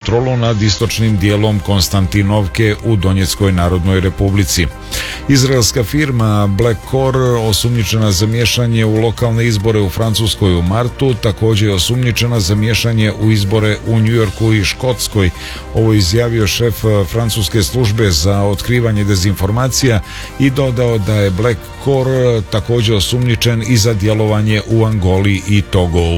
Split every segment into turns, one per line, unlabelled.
kontrolu nad istočnim dijelom Konstantinovke u Donjeckoj Narodnoj Republici. Izraelska firma Black Core, osumnjičena za miješanje u lokalne izbore u Francuskoj u martu, također je osumnjičena za miješanje u izbore u Njujorku i Škotskoj. Ovo izjavio šef francuske službe za otkrivanje dezinformacija i dodao da je Black Core također osumnjičen i za djelovanje u Angoli i Togou.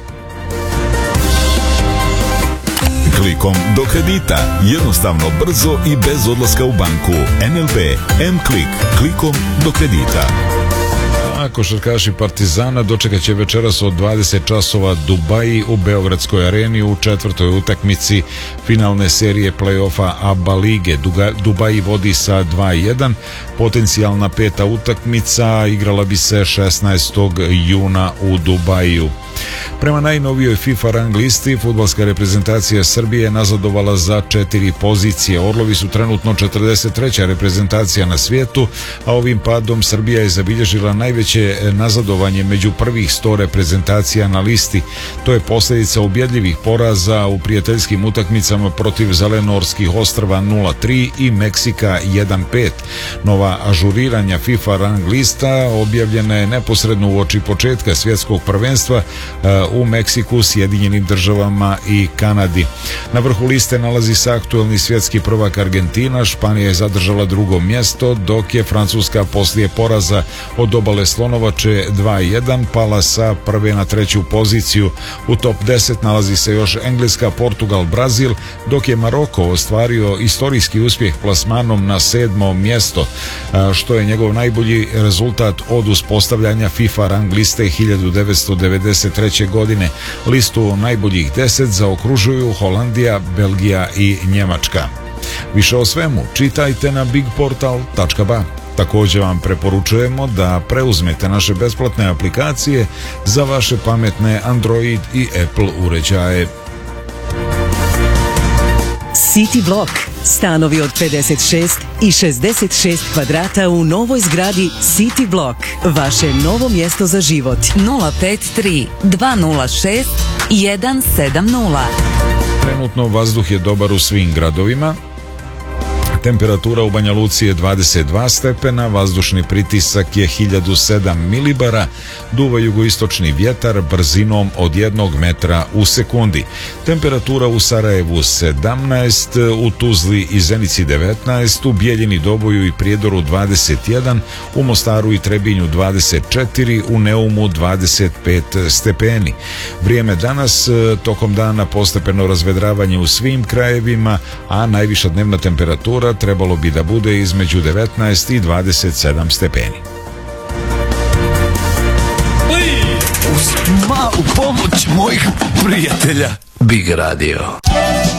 Klikom do kredita, jednostavno, brzo i bez odlaska u banku. NLB M-Klik, klikom do kredita.
A košarkaši Partizana dočekat će večeras od 20 časova Dubaji u Beogradskoj areni u četvrtoj utakmici finalne serije play-offa ABA lige. Dubaji vodi sa 2-1. Potencijalna peta utakmica igrala bi se 16. juna u Dubaju. Prema najnovijoj FIFA rang listi, fudbalska reprezentacija Srbije je nazadovala za 4 pozicije. Orlovi su trenutno 43. reprezentacija na svijetu, a ovim padom Srbija je zabilježila najveće nazadovanje među prvih 100 reprezentacija na listi. To je posljedica ubjedljivih poraza u prijateljskim utakmicama protiv Zelenorskih ostrva 0-3 i Meksika 1-5. Nova ažuriranja FIFA rang lista objavljena je neposredno uoči početka svjetskog prvenstva u Meksiku, Sjedinjenim državama i Kanadi. Na vrhu liste nalazi se aktuelni svjetski prvak Argentina. Španija je zadržala drugo mjesto, dok je Francuska poslije poraza od Obale Slonovače 2-1 pala sa prve na treću poziciju. U top 10 nalazi se još Engleska, Portugal, Brazil, dok je Maroko ostvario istorijski uspjeh plasmanom na 7. mjesto, što je njegov najbolji rezultat od uspostavljanja FIFA rang liste 1993. godine. Listu najboljih 10 zaokružuju Holandija, Belgija i Njemačka. Više o svemu čitajte na bigportal.ba. Također vam preporučujemo da preuzmete naše besplatne aplikacije za vaše pametne Android i Apple uređaje.
City Block. Stanovi od 56 i 66 kvadrata u novoj zgradi City Block. Vaše novo mjesto za život.
053 206 170.
Trenutno vazduh je dobar u svim gradovima. Temperatura u Banja Luci je 22 stepena, vazdušni pritisak je 1007 milibara, duva jugoistočni vjetar brzinom od 1 metra u sekundi. Temperatura u Sarajevu 17, u Tuzli i Zenici 19, u Bijeljini, Doboju i Prijedoru 21, u Mostaru i Trebinju 24, u Neumu 25 stepeni. Vrijeme danas, tokom dana postepeno razvedravanje u svim krajevima, a najviša dnevna temperatura trebalo bi da bude između 19 i 27 stepeni.
Uz malu pomoć mojih prijatelja Big Radio.